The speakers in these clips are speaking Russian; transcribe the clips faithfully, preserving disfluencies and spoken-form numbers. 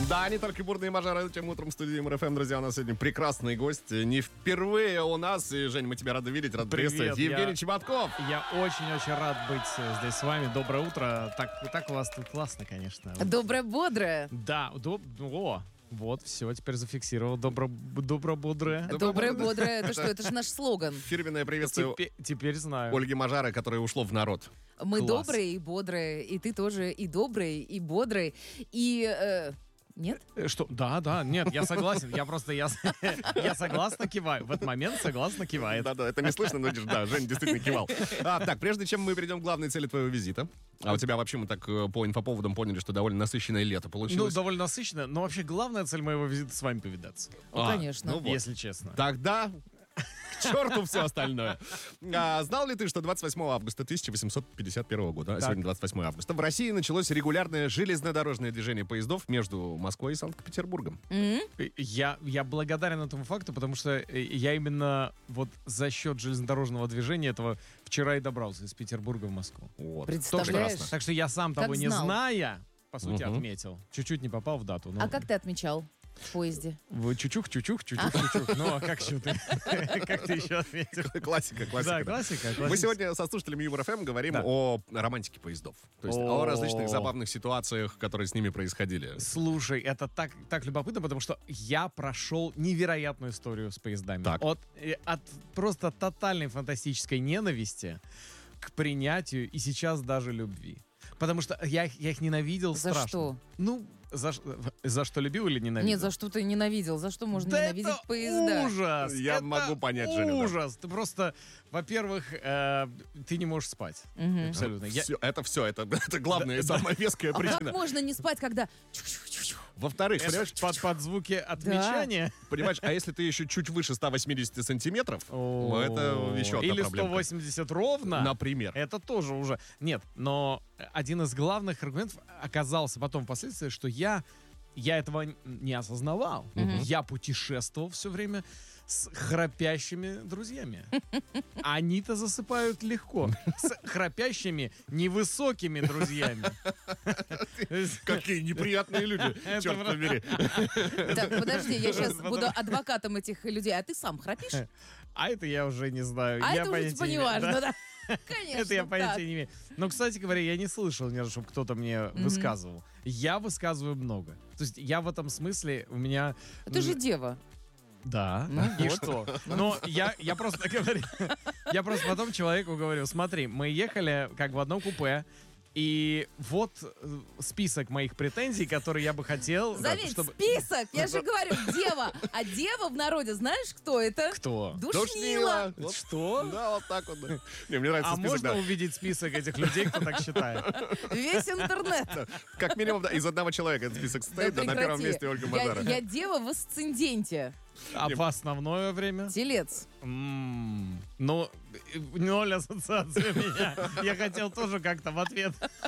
Да, не только бурные мажары, тем утром в студии МРФМ, друзья, у нас сегодня прекрасный гость. Не впервые у нас. И, Жень, мы тебя рады видеть, рады приветствовать. Евгений я, Чеботков. Я очень-очень рад быть здесь с вами. Доброе утро. Так, так у вас тут классно, конечно. Доброе, бодрое. Да, доб... О, вот, все, теперь зафиксировал. Добро, добро бодрое. Доброе, бодрое. Это что, это же наш слоган. Фирменное приветствие теперь, теперь знаю. Ольги Мажары, которое ушло в народ. Мы Класс. добрые и бодрые, и ты тоже и добрый, и бодрый, и... Э, нет? Что? Да, да, нет, я согласен. Я просто, я, я согласно киваю. В этот момент согласно кивает. Да-да, это не слышно, но да, Женя действительно кивал. А, так, прежде чем мы перейдем к главной цели твоего визита, а у тебя вообще мы так по инфоповодам поняли, что довольно насыщенное лето получилось. Ну, довольно насыщенно, но вообще главная цель моего визита с вами повидаться. Ну, А, конечно. ну вот. Если честно. Тогда к черту все остальное. А, знал ли ты, что двадцать восьмого августа тысяча восемьсот пятьдесят первого года, а сегодня двадцать восьмое августа, в России началось регулярное железнодорожное движение поездов между Москвой и Санкт-Петербургом? Mm-hmm. Я, я благодарен этому факту, потому что я именно вот за счет железнодорожного движения этого вчера и добрался из Петербурга в Москву. Вот. Представляешь? Так что я сам того Как не знал. зная, по сути, Мгм. отметил. Чуть-чуть не попал в дату. но- А как ты отмечал в поезде? Вы чучух, чучух, чучух, чучух. Ну, а как еще ты? Как ты еще отметил? Классика, классика. Да, классика. Мы классика. сегодня со слушателями Юмор ФМ говорим Да. о романтике поездов. То есть О. о различных забавных ситуациях, которые с ними происходили. Слушай, это так, так любопытно, потому что я прошел невероятную историю с поездами. Так. От, э, от просто тотальной фантастической ненависти к принятию и сейчас даже любви. Потому что я, их- я их ненавидел За страшно. что? Ну, за, ш- за что любил или ненавидел? Нет, за что ты ненавидел? За что можно Да ненавидеть это поезда? ужас! Я Это могу понять, Женя, да. ужас! Ты просто, во-первых, э, ты не можешь спать. Мгм. Абсолютно. Я- Всё, это все, это, это главная и самая веская А как причина. можно не спать, когда... чу-чу-чу-чу? Во-вторых, Это понимаешь, под, под звуки отмечания. понимаешь, а если ты еще чуть выше ста восьмидесяти сантиметров, О, ну, это еще одна Или проблемка. сто восемьдесят ровно. Например. Это тоже уже... Нет, но один из главных аргументов оказался потом впоследствии, что я, я этого не осознавал. Я путешествовал все время с храпящими друзьями. Они-то засыпают легко. С храпящими невысокими друзьями. Какие неприятные люди, Это черт правда. побери. Так, подожди, я сейчас Потом- буду адвокатом этих людей, а ты сам храпишь? А это я уже не знаю. А я это уже понятия типа не не имею. важно, Да. да? Конечно. Это я так. понятия не имею. Но, кстати говоря, я не слышал ни разу, чтобы кто-то мне высказывал. Я высказываю много. То есть я в этом смысле, у меня... Ты же дева. Да. Ну И вот. что? Но я, я просто говорю... Я просто потом человеку говорю, смотри, мы ехали как в одном купе, и вот э, список моих претензий, которые я бы хотел... Заметь, чтобы... список! Я же говорю, дева. А дева в народе, знаешь, кто это? Кто? Душнила. Вот. Что? Да, вот так вот. да. Не, мне нравится А список, можно да. увидеть список этих людей, кто так считает? Весь интернет. Как минимум, да, из одного человека этот список стоит, да, на прекрати. первом месте Ольга Я- Мажара. Я дева в асценденте. А в основное время? Телец. М, Ну, э, ноль ассоциаций у меня. Я хотел тоже как-то в ответ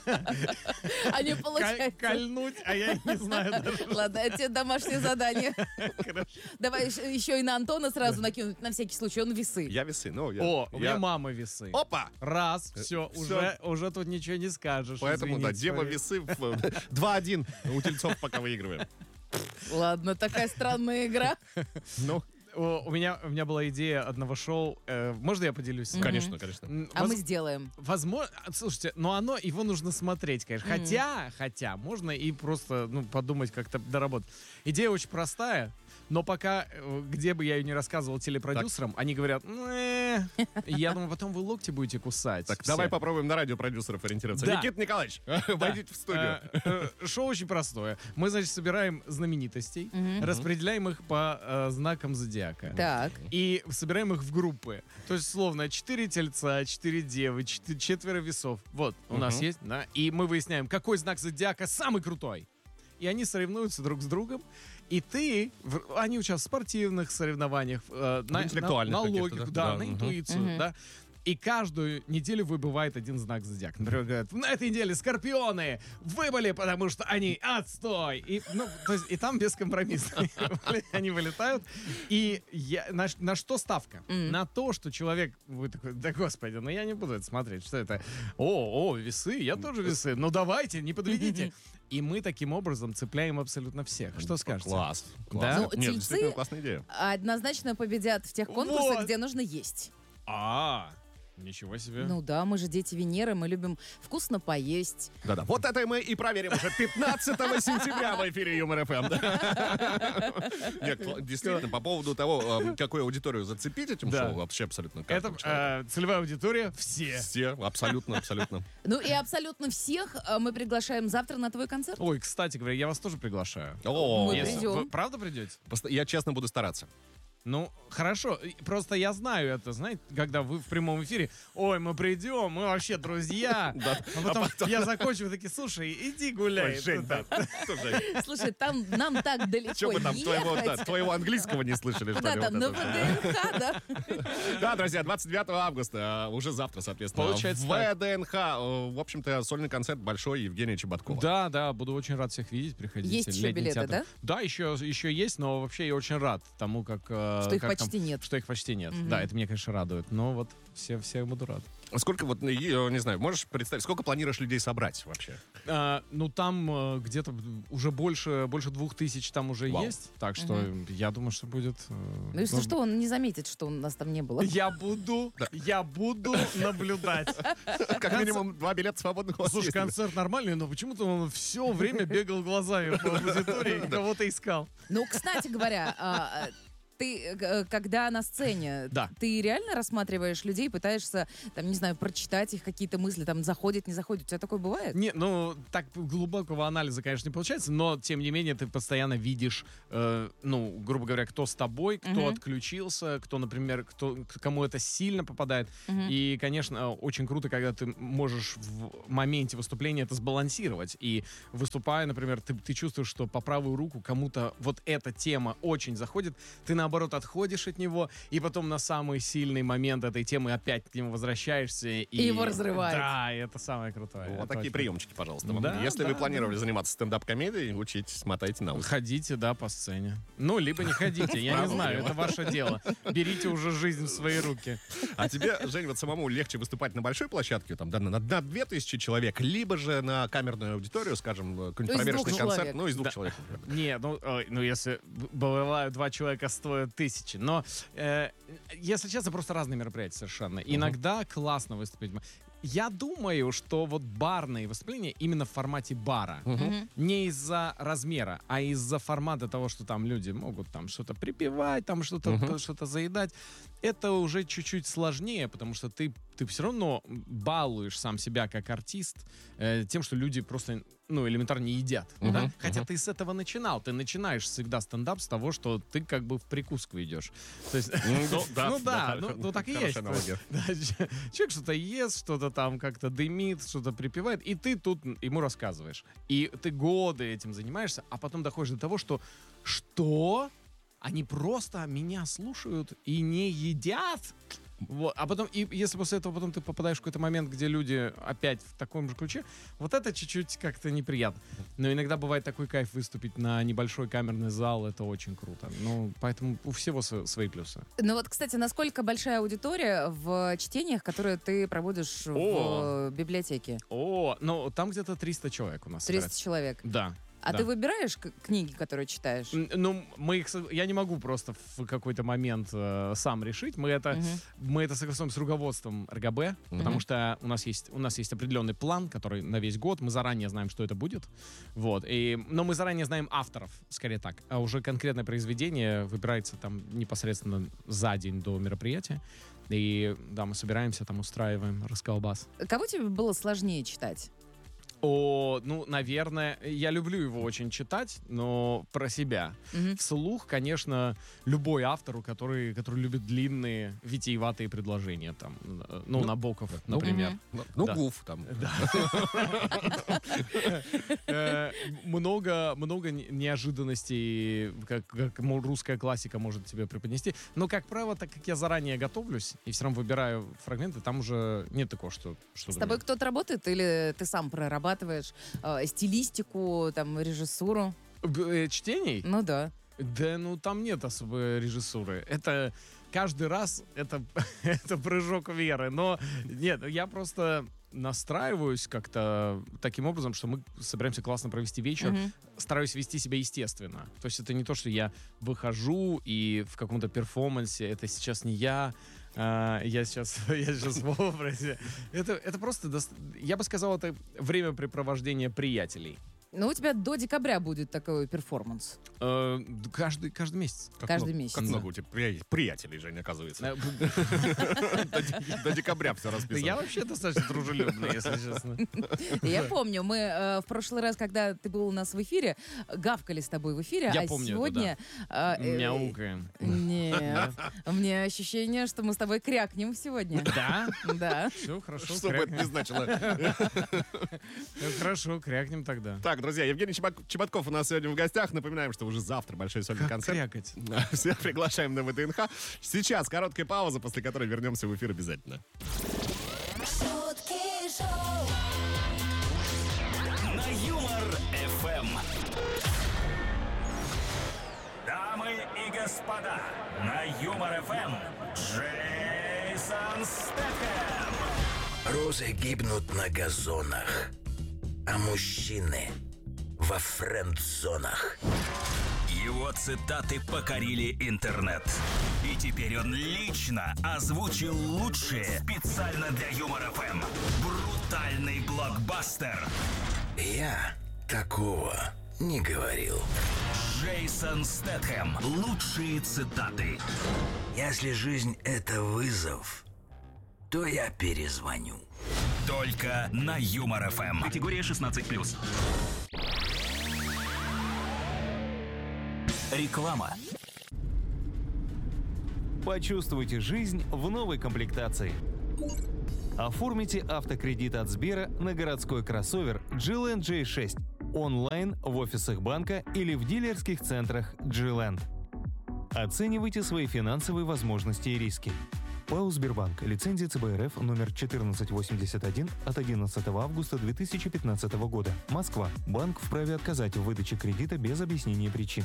А не каль- получается. кольнуть, а я и не знаю даже. Ладно, это тебе домашнее задание. Хорошо. Давай ещё- еще и на Антона сразу накинуть, на всякий случай, он весы. Я весы, ну, я... О, у меня я- мама весы. Опа! Раз, все, Всё. уже, уже тут ничего не скажешь. Поэтому, да, извините, дева поверь. весы в два один. У тельцов пока выигрываем. Ладно, такая странная игра. Ну, О, У меня, у меня была идея одного шоу. э, Можно я поделюсь? с вами? конечно, конечно. М, А воз- мы сделаем. Возможно, слушайте, но оно, его нужно смотреть, конечно. Хотя, хотя, можно и просто, ну, подумать как-то доработать. Идея очень простая, но пока, э, где бы я ее не рассказывал телепродюсерам, они говорят, «Э». Я думаю, потом вы локти будете кусать. Так, все. давай попробуем на радиопродюсеров ориентироваться. Да. Никита Николаевич, войдите в студию. Э, э, Шоу очень простое. Мы, значит, собираем знаменитостей, распределяем их по э, знакам зодиака. Так. И собираем их в группы. То есть, словно, четыре тельца, четыре девы, четы- четверо весов. Вот, у нас есть, да. И мы выясняем, какой знак зодиака самый крутой. И они соревнуются друг с другом. И ты, в- они участвуют в спортивных соревнованиях, э, на, интеллектуальных на, на каких-то, логику, да? да, Да, на мгм. интуицию, да. И каждую неделю выбывает один знак зодиака. Например, говорят, на этой неделе скорпионы выбыли, потому что они отстой. И, ну, то есть, и там без компромисса. Они вылетают. И я, на, ш- на что ставка? На то, что человек, вы такой, да господи, ну я не буду это смотреть. Что это? О, о, весы, я тоже весы. Ну давайте, не подведите. И мы таким образом цепляем абсолютно всех. Что скажете? Класс. Класс. Да? Ну, Нет, тельцы- действительно классная идея. Однозначно победят в тех конкурсах, Вот. где нужно есть. А, ничего себе. Ну да, мы же дети Венеры, мы любим вкусно поесть. Да-да. Вот это мы и проверим уже пятнадцатого сентября в эфире Юмор ФМ. Нет, кл- действительно, по поводу того, э, какую аудиторию зацепить этим Да. шоу, вообще абсолютно Это каждому человеку. э, целевая аудитория все. Все, абсолютно, абсолютно. Ну и абсолютно всех э, мы приглашаем завтра на твой концерт. Ой, кстати говоря, я вас тоже приглашаю. О, Мы Если- придем. Вы правда придете? Пост- Я честно буду стараться. Ну, хорошо. И Просто я знаю это, знаете, когда вы в прямом эфире, ой, мы придем, мы вообще друзья. Да. А потом я закончу, вы такие, слушай, иди гуляй. Ой, Жень, да. Слушай, Слушай, там нам так далеко что мы там твоего, да, ехать. твоего английского не слышали, что Да, ли? там Вот на это вот. ВДНХ, да. Да, друзья, двадцать девятого августа, а, уже завтра, соответственно, Получается в так. ВДНХ, э, в общем-то, сольный концерт большой Евгения Чеботкова. Да, да, буду очень рад всех видеть, приходите. Есть еще Летний билеты, театр. Да, еще, еще есть, но вообще я очень рад тому, как... э, Что их как почти там- нет. Что их почти нет. Мгм. Да, это меня, конечно, радует. Но вот все, все буду рад. Сколько вот, э, не знаю, можешь представить, сколько планируешь людей собрать вообще? А, ну, там э, где-то уже больше, больше двух тысяч там уже Вау. есть. Так что я думаю, что будет... э, Ну, если ну, что, он не заметит, что у нас там не было. Я буду, я буду наблюдать. Как минимум два билета свободных у вас Слушай, есть. концерт нормальный, но почему-то он все время бегал глазами по аудитории и кого-то искал. Ну, кстати говоря, а, а, ты, э, когда на сцене, Да. ты реально рассматриваешь людей, пытаешься, там, не знаю, прочитать их какие-то мысли, там, заходит, не заходит. У тебя такое бывает? Не, ну, так глубокого анализа, конечно, не получается, но, тем не менее, ты постоянно видишь, э, ну, грубо говоря, кто с тобой, кто Мгм. отключился, кто, например, кто, к- кому это сильно попадает. Мгм. И, конечно, очень круто, когда ты можешь в моменте выступления это сбалансировать. И выступая, например, ты, ты чувствуешь, что по правую руку кому-то вот эта тема очень заходит, ты, наоборот, отходишь от него, и потом на самый сильный момент этой темы опять к нему возвращаешься. И, И его разрывает. Да, и это самое крутое. Вот Это такие очень- приемчики, пожалуйста. вам. Да, Если вы да, планировали заниматься стендап-комедией, учитесь, мотайте на ус. Ходите, да, по сцене. Ну, либо не ходите, я не знаю, это ваше дело. Берите уже жизнь в свои руки. А тебе, Жень, вот самому легче выступать на большой площадке, там, да, на, на две тысячи человек, либо же на камерную аудиторию, скажем, Ну, какой-нибудь из проверочный двух концерт, человек. ну, из двух Да. человек, например. Не, ну, ой, ну если б- бывают два человека стоят тысячи, но э, если честно, просто разные мероприятия совершенно. Иногда классно выступить. Я думаю, что вот барные выступления именно в формате бара. Мгм. Не из-за размера, а из-за формата того, что там люди могут там что-то припевать, там что-то Мгм. что-то заедать. Это уже чуть-чуть сложнее, потому что ты, ты все равно балуешь сам себя как артист э, тем, что люди просто, ну, элементарно не едят. Мгм, Да? Хотя мгм. ты с этого начинал. Ты начинаешь всегда стендап с того, что ты как бы в прикуску идешь. То есть, Ну, да, ну да, да, ну, ну так и хорошая есть. аналогия. Да, ч- человек что-то ест, что-то там как-то дымит, что-то припевает, и ты тут ему рассказываешь. И ты годы этим занимаешься, а потом доходишь до того, что что? Они просто меня слушают и не едят? Вот. А потом, и если после этого потом ты попадаешь в какой-то момент, где люди опять в таком же ключе, вот это чуть-чуть как-то неприятно. Но иногда бывает такой кайф выступить на небольшой камерный зал, это очень круто. Ну, поэтому у всего св- свои плюсы. Ну вот, кстати, насколько большая аудитория в чтениях, которые ты проводишь О. в библиотеке? О, ну там где-то триста человек у нас. триста собирается. человек. Да. А да. ты выбираешь к- книги, которые читаешь? Н- Ну, мы их, со- я не могу просто в какой-то момент э, сам решить. Мы это, Мгм. мы это согласуем с руководством эр гэ бэ, потому Мгм. что у нас есть у нас есть определенный план, который на весь год. Мы заранее знаем, что это будет, вот. И, но мы заранее знаем авторов, скорее так. А уже конкретное произведение выбирается там непосредственно за день до мероприятия. И да, мы собираемся там, устраиваем расколбас. Кого тебе было сложнее читать? О, ну, наверное, я люблю его очень читать, но про себя. Мгм. Вслух, конечно, любой автору, который, который любит длинные, витиеватые предложения, там, э, ну, Ну, Набоков, ну, например. Мгм. Ну, ну, Да. гуф там. Э, Много, много не- неожиданностей, как, как мо- русская классика может тебе преподнести. Но, как правило, так как я заранее готовлюсь и все равно выбираю фрагменты, там уже нет такого, что... что С тобой кто-то работает или ты сам прорабатываешь э, стилистику, там, режиссуру? Чтений? Ну да. Да, ну там нет особой режиссуры. Это каждый раз это, это прыжок веры. Но нет, я просто настраиваюсь как-то таким образом, что мы собираемся классно провести вечер. Мгм. Стараюсь вести себя естественно. То есть это не то, что я выхожу и в каком-то перформансе, это сейчас не я, а, я сейчас, я сейчас в образе. Это, это просто, дос- я бы сказал, это времяпрепровождение приятелей. Ну, у тебя до декабря будет такой перформанс. Э, каждый, каждый месяц. Как Каждый много- месяц. Как много у тебя прия- приятелей, Женя, оказывается. Э, До де- До декабря все Я расписано. вообще достаточно дружелюбный, если честно. Я помню, мы э, в прошлый раз, когда ты был у нас в эфире, гавкали с тобой в эфире, Я а помню это, сегодня... э, э, Мяукаем. Нет, у меня ощущение, что мы с тобой крякнем сегодня. Да? Да. Все, хорошо, Что бы это крякнем. ни значило. Ну, хорошо, крякнем тогда. Так, друзья, Евгений Чебак- Чеботков у нас сегодня в гостях. Напоминаем, что уже завтра большой сольный Как концерт. крякать? Всех приглашаем на ВДНХ. Сейчас короткая пауза, после которой вернемся в эфир обязательно. Шутки шоу. На Юмор эф эм. Дамы и господа, на Юмор эф эм Джейсон Стэтхэм. Розы гибнут на газонах, а мужчины во френд-зонах. Его цитаты покорили интернет. И теперь он лично озвучил лучшие специально для Юмор эф эм. Брутальный блокбастер. Я такого не говорил. Джейсон Стэтхэм. Лучшие цитаты. Если жизнь — это вызов, то я перезвоню. Только на Юмор эф эм. Категория шестнадцать плюс. Реклама. Почувствуйте жизнь в новой комплектации. Оформите автокредит от Сбера на городской кроссовер джи эл энд джей шесть онлайн в офисах банка или в дилерских центрах джи эл энд. Оценивайте свои финансовые возможности и риски. ПАО «Сбербанк». Лицензия цэ бэ эр эф номер четырнадцать восемьдесят один от одиннадцатого августа две тысячи пятнадцатого года. Москва. Банк вправе отказать в выдаче кредита без объяснения причин.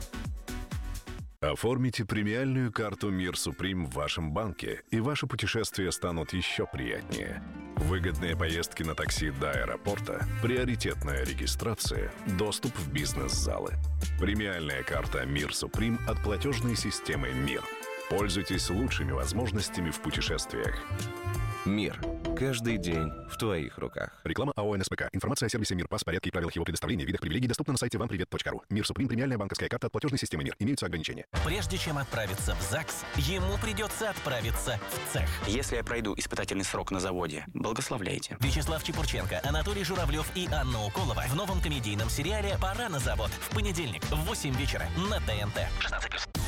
Оформите премиальную карту «Мир Суприм» в вашем банке, и ваши путешествия станут еще приятнее. Выгодные поездки на такси до аэропорта, приоритетная регистрация, доступ в бизнес-залы. Премиальная карта «Мир Суприм» от платежной системы «Мир». Пользуйтесь лучшими возможностями в путешествиях. Мир. Каждый день в твоих руках. Реклама АО эн эс пэ ка. Информация о сервисе «Мир», пас, порядке и правилах его предоставления, видах привилегий доступна на сайте вам привет точка ру. «Мир Суприм» — премиальная банковская карта от платежной системы «Мир». Имеются ограничения. Прежде чем отправиться в ЗАГС, ему придется отправиться в цех. Если я пройду испытательный срок на заводе, благословляйте. Вячеслав Чепурченко, Анатолий Журавлев и Анна Уколова в новом комедийном сериале «Пора на завод» в понедельник в восемь вечера на тэ эн тэ. шестнадцать плюс.